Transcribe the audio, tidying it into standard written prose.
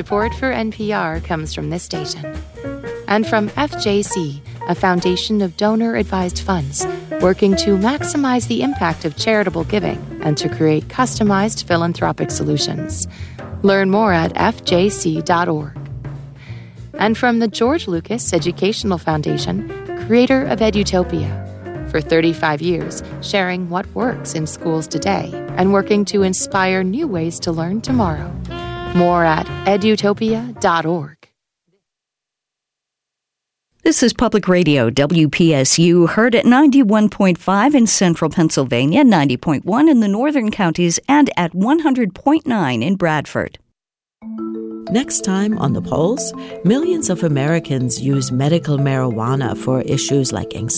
Support for NPR comes from this station. And from FJC, a foundation of donor-advised funds working to maximize the impact of charitable giving and to create customized philanthropic solutions. Learn more at fjc.org. And from the George Lucas Educational Foundation, creator of Edutopia. For 35 years, sharing what works in schools today and working to inspire new ways to learn tomorrow. More at edutopia.org. This is Public Radio, WPSU, heard at 91.5 in central Pennsylvania, 90.1 in the northern counties, and at 100.9 in Bradford. Next time on The Pulse, millions of Americans use medical marijuana for issues like anxiety,